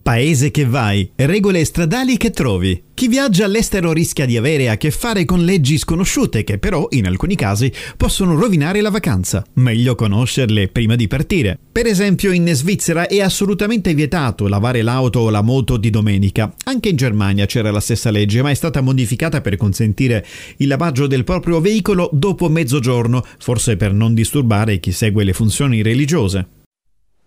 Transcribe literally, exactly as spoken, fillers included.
Paese che vai, regole stradali che trovi. Chi viaggia all'estero rischia di avere a che fare con leggi sconosciute che però, in alcuni casi, possono rovinare la vacanza. Meglio conoscerle prima di partire. Per esempio, in Svizzera è assolutamente vietato lavare l'auto o la moto di domenica. Anche in Germania c'era la stessa legge, ma è stata modificata per consentire il lavaggio del proprio veicolo dopo mezzogiorno, forse per non disturbare chi segue le funzioni religiose.